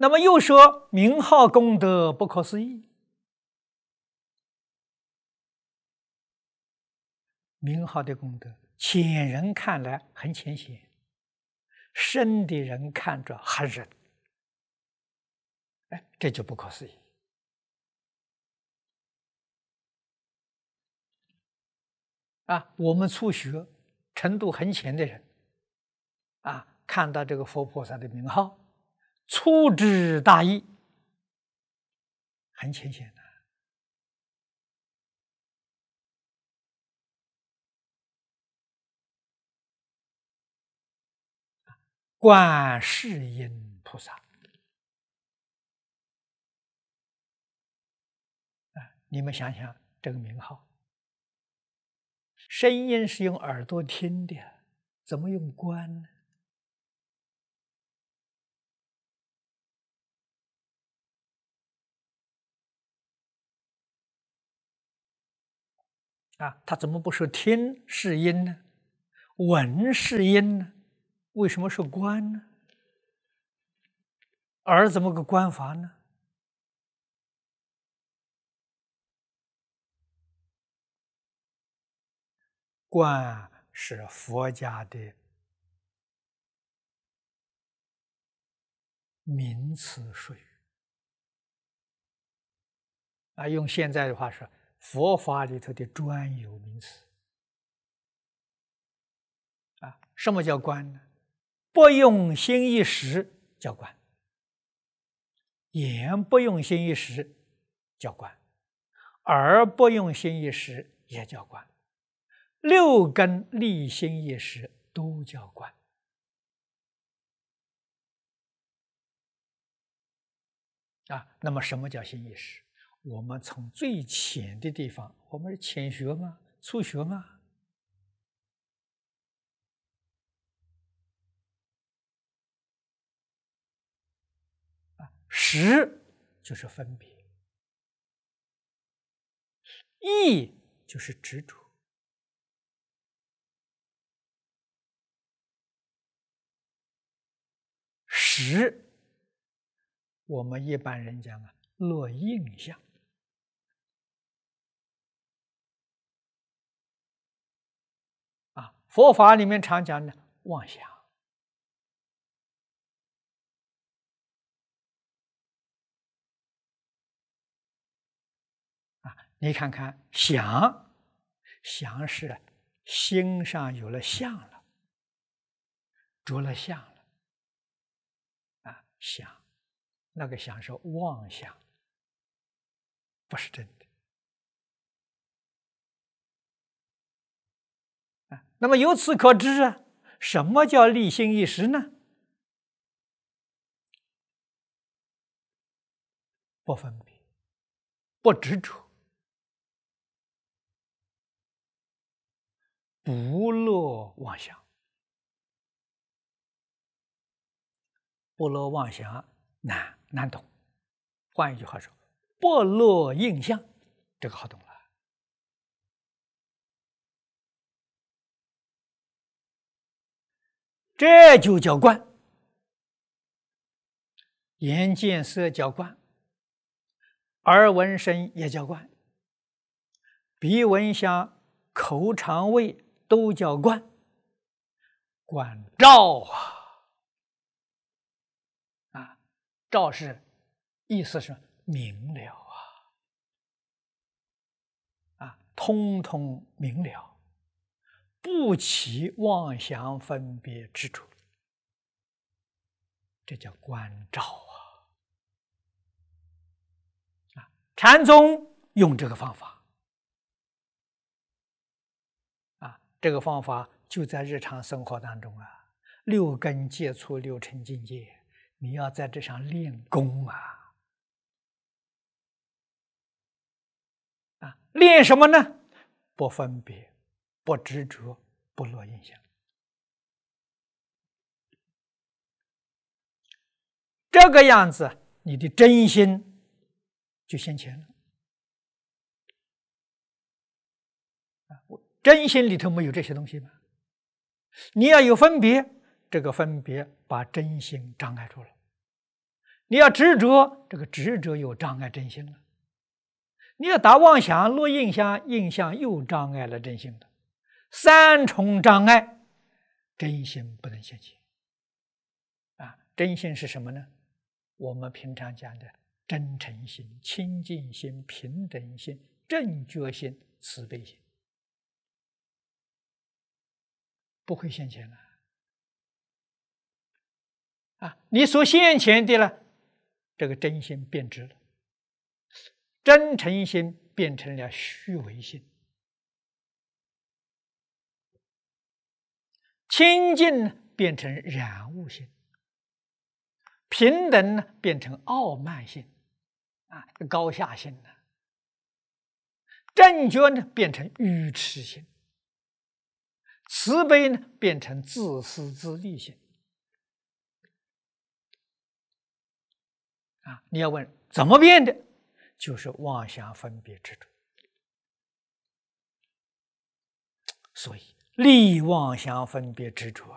那么又说名号功德不可思议，名号的功德，浅人看来很浅显，深的人看着很深，哎，这就不可思议。我们初学程度很浅的人，看到这个佛菩萨的名号，粗知大义，很浅显的。观世音菩萨，你们想想这个名号，声音是用耳朵听的，怎么用观呢？他怎么不说听是音呢？闻是音呢？为什么说观呢？耳怎么个观法呢？观是佛家的名词术语，用现在的话说，佛法里头的专有名词。什么叫观呢？不用心一时叫观，眼不用心一时叫观，耳不用心一时也叫观，六根立心一时都叫观。那么什么叫心一时？我们从最浅的地方，我们是浅学吗？初学吗？识就是分别，意就是执着，识我们一般人讲落印象。佛法里面常讲的妄想。你看看想是心上有了相了，着了相了，想那个想是妄想，不是真的。那么由此可知什么叫立心一时呢？不分别，不执着，不落妄想。不落妄想难懂，换一句话说，不落印象，这个好懂了。这就叫观，眼见色叫观，耳闻声也叫观，鼻闻香，口尝味都叫观。观照照是意思是明了通通明了，不起妄想分别执着，这叫观照禅宗用这个方法这个方法就在日常生活当中六根接触六尘境界，你要在这上练功练什么呢？不分别，不执着，不落印象。这个样子，你的真心就现前了。真心里头没有这些东西吗？你要有分别，这个分别把真心障碍住了。 你要执着，这个执着又障碍真心了；你要打妄想、落印象，印象又障碍了真心的。三重障碍，真心不能现前。真心是什么呢？我们平常讲的真诚心、清净心、平等心、正觉心、慈悲心，不会现前了。你所现前的了，这个真心变质了，真诚心变成了虚伪心，清净变成染污心，平等呢变成傲慢心，高下心呢；正觉呢变成愚痴心，慈悲呢变成自私自利心。你要问怎么变的，就是妄想分别执着。所以立妄想分别执着